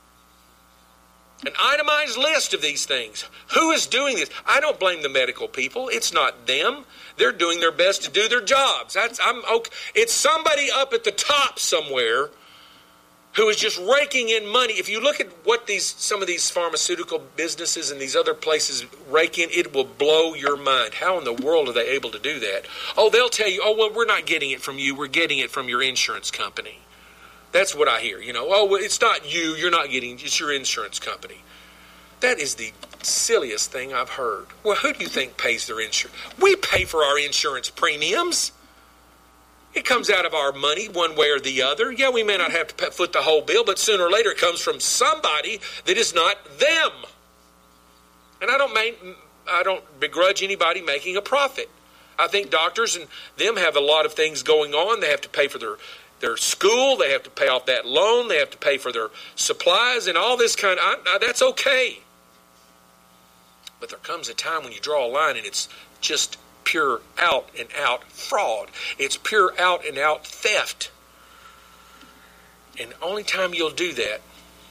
[SPEAKER 6] An itemized list of these things. Who is doing this? I don't blame the medical people. It's not them. They're doing their best to do their jobs. That's I'm okay. It's somebody up at the top somewhere who is just raking in money. If you look at what these some of these pharmaceutical businesses and these other places rake in, it will blow your mind. How in the world are they able to do that? Oh, they'll tell you, oh, well, we're not getting it from you. We're getting it from your insurance company. That's what I hear. You know, oh, well, it's not you. You're not getting it. It's your insurance company. That is the silliest thing I've heard. Well, who do you think pays their insurance? We pay for our insurance premiums. It comes out of our money one way or the other. Yeah, we may not have to foot the whole bill, but sooner or later it comes from somebody that is not them. And I don't main, I don't begrudge anybody making a profit. I think doctors and them have a lot of things going on. They have to pay for their their school, they have to pay off that loan, they have to pay for their supplies and all this kind of, I, I, that's okay. But there comes a time when you draw a line and it's just pure out and out fraud. It's pure out and out theft. And the only time you'll do that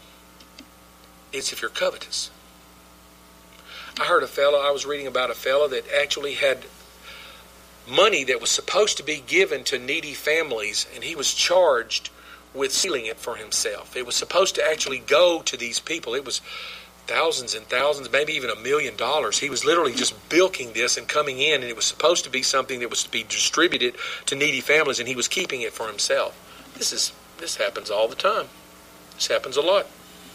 [SPEAKER 6] is if you're covetous. I heard a fellow, I was reading about a fellow that actually had money that was supposed to be given to needy families, and he was charged with stealing it for himself. It was supposed to actually go to these people. It was thousands and thousands, maybe even a million dollars. He was literally just bilking this and coming in, and it was supposed to be something that was to be distributed to needy families, and he was keeping it for himself. This is this happens all the time. This happens a lot.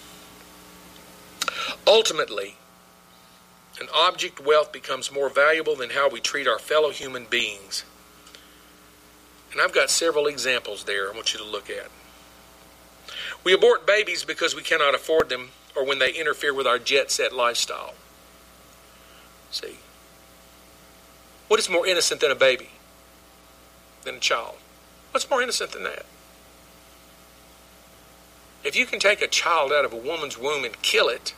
[SPEAKER 6] Ultimately, an object wealth becomes more valuable than how we treat our fellow human beings. And I've got several examples there I want you to look at. We abort babies because we cannot afford them, or when they interfere with our jet-set lifestyle. See, what is more innocent than a baby? Than a child? What's more innocent than that? If you can take a child out of a woman's womb and kill it,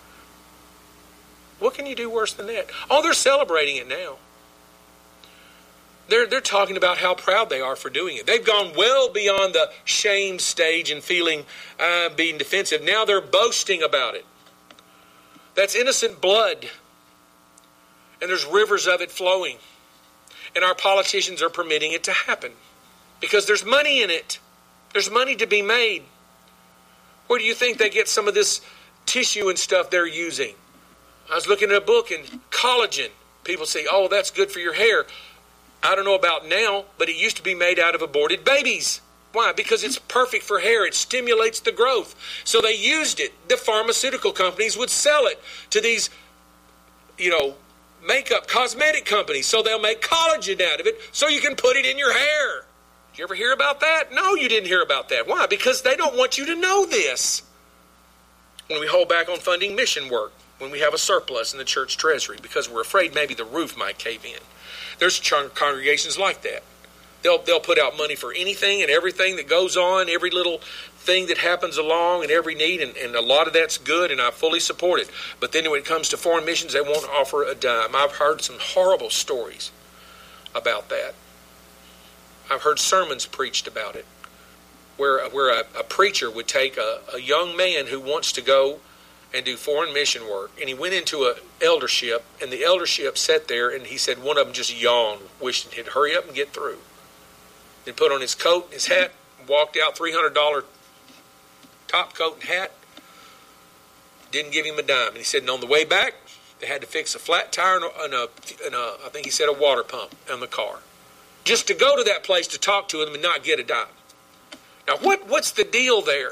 [SPEAKER 6] what can you do worse than that? Oh, they're celebrating it now. They're, they're talking about how proud they are for doing it. They've gone well beyond the shame stage and feeling, uh, being defensive. Now they're boasting about it. That's innocent blood. And there's rivers of it flowing. And our politicians are permitting it to happen. Because there's money in it. There's money to be made. Where do you think they get some of this tissue and stuff they're using? I was looking at a book, and collagen. People say, oh, that's good for your hair. I don't know about now, but it used to be made out of aborted babies. Why? Because it's perfect for hair. It stimulates the growth. So they used it. The pharmaceutical companies would sell it to these, you know, makeup, cosmetic companies. So they'll make collagen out of it so you can put it in your hair. Did you ever hear about that? No, you didn't hear about that. Why? Because they don't want you to know this. When we hold back on funding mission work, when we have a surplus in the church treasury, because we're afraid maybe the roof might cave in. There's congregations like that. They'll they'll put out money for anything and everything that goes on, every little thing that happens along and every need, and, and a lot of that's good, and I fully support it. But then when it comes to foreign missions, they won't offer a dime. I've heard some horrible stories about that. I've heard sermons preached about it, where where a, a preacher would take a, a young man who wants to go and do foreign mission work, and he went into a eldership, and the eldership sat there, and he said one of them just yawned, wishing he'd hurry up and get through. Then put on his coat, his hat, walked out, three hundred dollars top coat and hat, didn't give him a dime. And he said, and on the way back, they had to fix a flat tire and a, and a, and a I think he said a water pump on the car, just to go to that place to talk to him and not get a dime. Now, what what's the deal there?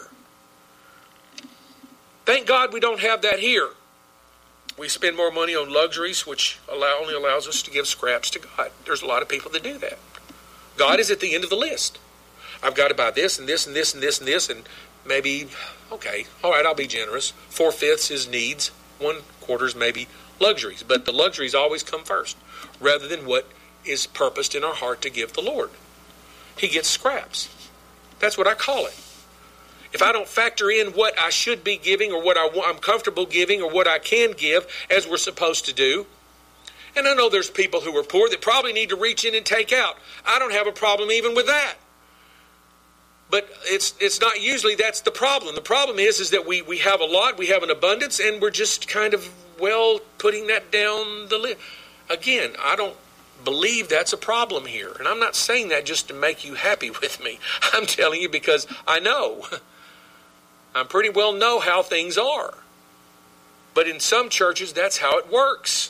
[SPEAKER 6] Thank God we don't have that here. We spend more money on luxuries, which allow, only allows us to give scraps to God. There's a lot of people that do that. God is at the end of the list. I've got to buy this and this and this and this and this, and maybe, okay, all right, I'll be generous. Four-fifths is needs. One-quarter is maybe luxuries. But the luxuries always come first, rather than what is purposed in our heart to give the Lord. He gets scraps. That's what I call it. If I don't factor in what I should be giving, or what I, I'm comfortable giving, or what I can give, as we're supposed to do, and I know there's people who are poor that probably need to reach in and take out. I don't have a problem even with that. But it's it's not usually that's the problem. The problem is, is that we, we have a lot, we have an abundance, and we're just kind of, well, putting that down the list. Again, I don't believe that's a problem here. And I'm not saying that just to make you happy with me. I'm telling you because I know. I pretty well know how things are. But in some churches, that's how it works.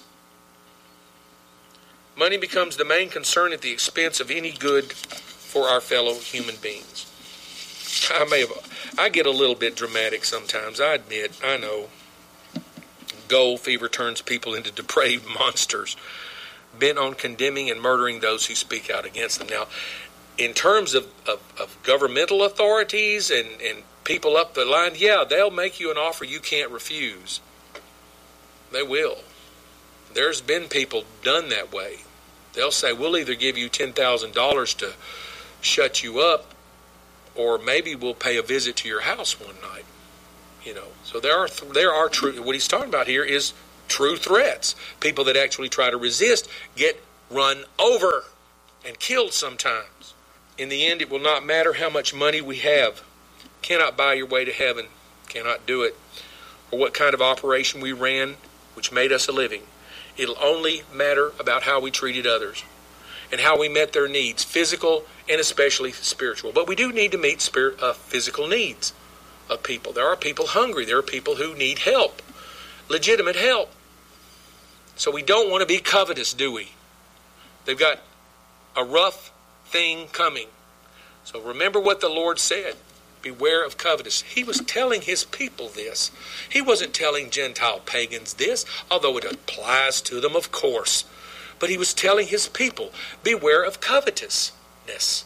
[SPEAKER 6] Money becomes the main concern at the expense of any good for our fellow human beings. I may have, I get a little bit dramatic sometimes, I admit, I know. Gold fever turns people into depraved monsters, bent on condemning and murdering those who speak out against them. Now, in terms of, of, of governmental authorities and, and people up the line, yeah, they'll make you an offer you can't refuse. They will. There's been people done that way. They'll say, we'll either give you ten thousand dollars to shut you up, or maybe we'll pay a visit to your house one night. You know, so there are there are true. What he's talking about here is true threats. People that actually try to resist get run over and killed sometimes. In the end, it will not matter how much money we have. Cannot buy your way to heaven. Cannot do it. Or what kind of operation we ran, which made us a living. It'll only matter about how we treated others and how we met their needs, physical and especially spiritual. But we do need to meet spirit, uh, physical needs of people. There are people hungry. There are people who need help, legitimate help. So we don't want to be covetous, do we? They've got a rough thing coming. So remember what the Lord said. Beware of covetous. He was telling his people this. He wasn't telling Gentile pagans this, although it applies to them, of course. But he was telling his people, beware of covetousness.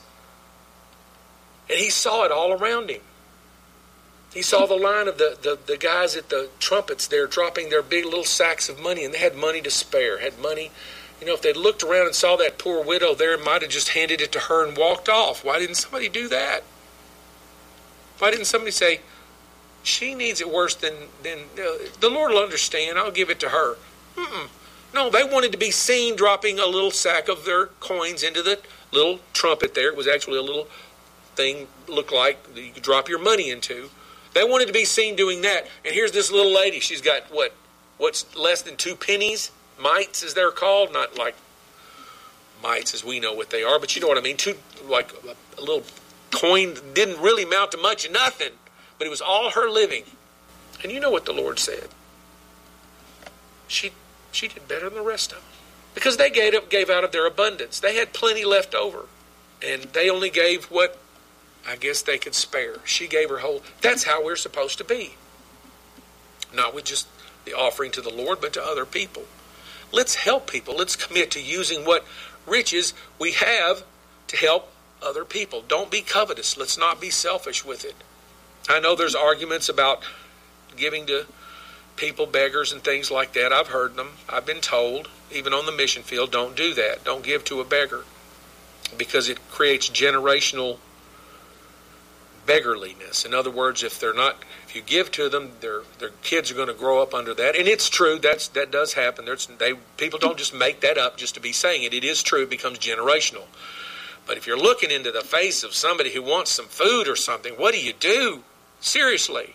[SPEAKER 6] And he saw it all around him. He saw the line of the, the, the guys at the trumpets there dropping their big little sacks of money, and they had money to spare, had money. You know, if they'd looked around and saw that poor widow there, might have just handed it to her and walked off. Why didn't somebody do that? Why didn't somebody say, she needs it worse than, than uh, the Lord will understand, I'll give it to her. Mm-mm. No, they wanted to be seen dropping a little sack of their coins into the little trumpet there. It was actually a little thing, looked like you could drop your money into. They wanted to be seen doing that. And here's this little lady. She's got, what, what's less than two pennies? Mites, as they're called. Not like mites as we know what they are, but you know what I mean. Two, like a, a little coin didn't really amount to much of nothing, but it was all her living. And you know what the Lord said. She she did better than the rest of them. Because they gave, up, gave out of their abundance. They had plenty left over. And they only gave what I guess they could spare. She gave her whole. That's how we're supposed to be. Not with just the offering to the Lord, but to other people. Let's help people. Let's commit to using what riches we have to help other people. Don't be covetous. Let's not be selfish with it. I know there's arguments about giving to people, beggars and things like that. I've heard them. I've been told, even on the mission field, don't do that. Don't give to a beggar, because it creates generational beggarliness. In other words, if they're not, if you give to them, their their kids are going to grow up under that. And it's true. That's that does happen. There's they people don't just make that up just to be saying it. It is true. It becomes generational. But if you're looking into the face of somebody who wants some food or something, what do you do? Seriously.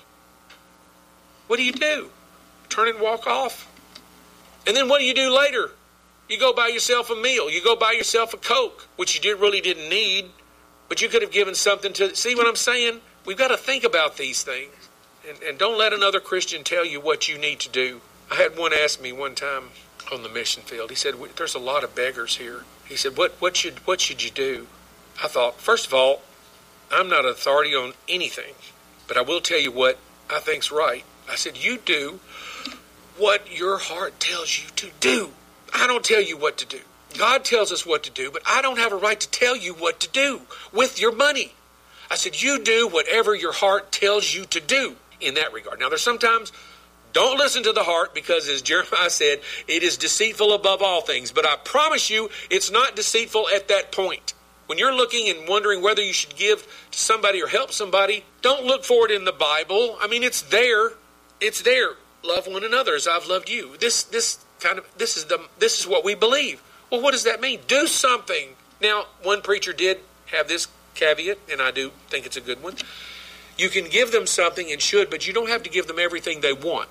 [SPEAKER 6] What do you do? Turn and walk off? And then what do you do later? You go buy yourself a meal. You go buy yourself a Coke, which you did, really didn't need. But you could have given something to... See what I'm saying? We've got to think about these things. And, and don't let another Christian tell you what you need to do. I had one ask me one time on the mission field. He said, there's a lot of beggars here. He said, what, what should what should you do? I thought, first of all, I'm not an authority on anything. But I will tell you what I think's right. I said, you do what your heart tells you to do. I don't tell you what to do. God tells us what to do, but I don't have a right to tell you what to do with your money. I said, you do whatever your heart tells you to do in that regard. Now, there's sometimes, don't listen to the heart, because as Jeremiah said, it is deceitful above all things. But I promise you, it's not deceitful at that point. When you're looking and wondering whether you should give to somebody or help somebody, don't look for it in the Bible. I mean, it's there. It's there. Love one another as I've loved you. This, this kind of, this is the, this is what we believe. Well, what does that mean? Do something. Now, one preacher did have this caveat, and I do think it's a good one. You can give them something and should, but you don't have to give them everything they want.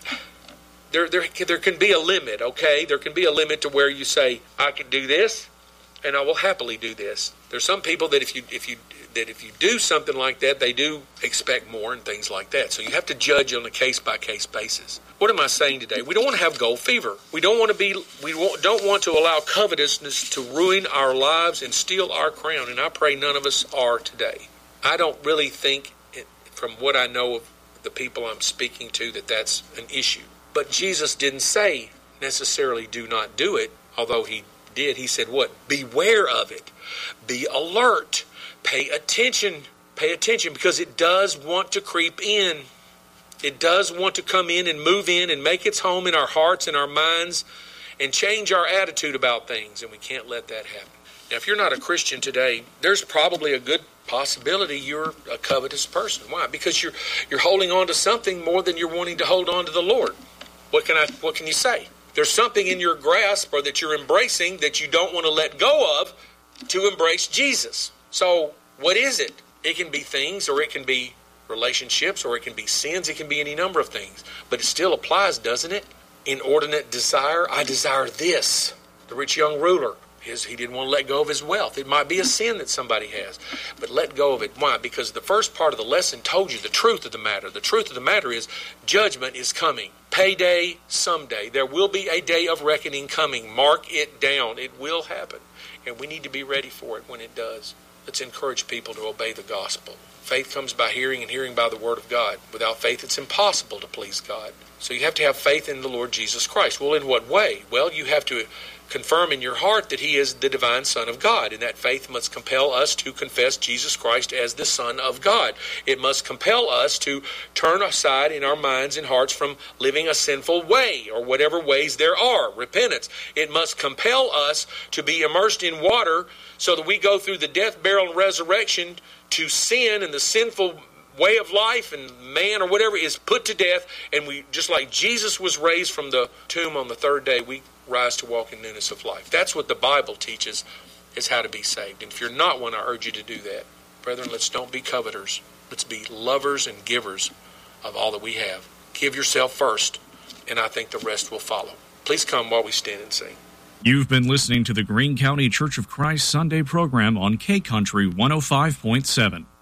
[SPEAKER 6] There, there, there can be a limit, okay? There can be a limit to where you say, I can do this, and I will happily do this. There's some people that if you if you that if you do something like that, they do expect more and things like that. So you have to judge on a case by case basis. What am I saying today? We don't want to have gold fever. We don't want to be. We don't want to allow covetousness to ruin our lives and steal our crown. And I pray none of us are today. I don't really think, it, from what I know of the people I'm speaking to, that that's an issue. But Jesus didn't say necessarily do not do it, although he did. He said what? Beware of it. Be alert. Pay attention. Pay attention, because it does want to creep in. It does want to come in and move in and make its home in our hearts and our minds and change our attitude about things, and we can't let that happen. Now, if you're not a Christian today, there's probably a good possibility you're a covetous person. Why? Because you're you're holding on to something more than you're wanting to hold on to the Lord. What can I what can you say? There's something in your grasp or that you're embracing that you don't want to let go of to embrace Jesus. So what is it? It can be things, or it can be relationships, or it can be sins. It can be any number of things. But it still applies, doesn't it? Inordinate desire. I desire this. The rich young ruler, his, he didn't want to let go of his wealth. It might be a sin that somebody has, but let go of it. Why? Because the first part of the lesson told you the truth of the matter. The truth of the matter is judgment is coming. Payday someday. There will be a day of reckoning coming. Mark it down. It will happen. And we need to be ready for it when it does. Let's encourage people to obey the gospel. Faith comes by hearing, and hearing by the word of God. Without faith, it's impossible to please God. So you have to have faith in the Lord Jesus Christ. Well, in what way? Well, you have to confirm in your heart that he is the divine Son of God, and that faith must compel us to confess Jesus Christ as the Son of God. It must compel us to turn aside in our minds and hearts from living a sinful way, or whatever ways there are, repentance. It must compel us to be immersed in water so that we go through the death, burial, and resurrection to sin, and the sinful way of life and man or whatever is put to death, and we, just like Jesus was raised from the tomb on the third day, we rise to walk in newness of life. That's what the Bible teaches, is how to be saved. And if you're not one, I urge you to do that. Brethren, let's don't be coveters. Let's be lovers and givers of all that we have. Give yourself first, and I think the rest will follow. Please come while we stand and sing.
[SPEAKER 5] You've been listening to the Greene County Church of Christ Sunday program on K Country one oh five point seven.